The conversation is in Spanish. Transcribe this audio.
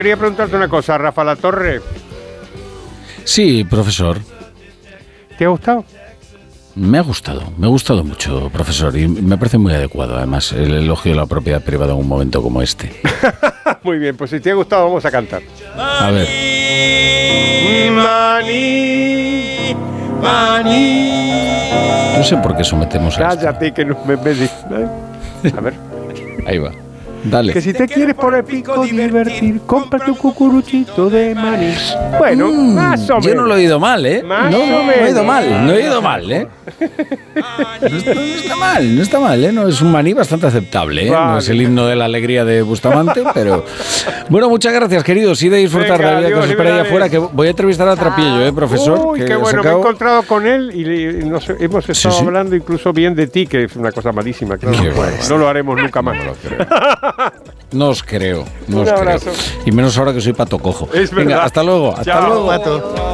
Quería preguntarte una cosa, Rafa Latorre. Sí, profesor. ¿Te ha gustado? Me ha gustado mucho, profesor, y me parece muy adecuado, además, el elogio de la propiedad privada en un momento como este. Muy bien, pues si te ha gustado vamos a cantar. A ver. Maní, maní. No sé por qué sometemos a esto. Cállate que no me ves. A ver. Ahí va. Dale. Que si te quieres poner pico divertir, cómprate un cucuruchito de maní. Bueno, más o menos. Yo no lo he oído mal, ¿eh? Más No o he menos. oído mal, no he oído mal, ¿eh? No está mal, ¿eh? No, es un maní bastante aceptable, ¿eh? Vale. No es el himno de la alegría de Bustamante, pero... Bueno, muchas gracias, queridos. Y de disfrutar Venga, de la vida que os adiós, espera allá liberales. afuera, que voy a entrevistar a Trapillo, profesor. Uy, que qué se bueno, me he acabó. encontrado con él y hemos estado sí. hablando incluso bien de ti, que es una cosa malísima. Claro, Qué no, barbaridad. no lo haremos nunca más. No lo creo. No os creo. Un abrazo. Y menos ahora que soy pato cojo. Es Venga, verdad. hasta luego. Hasta Chao. luego. Pato.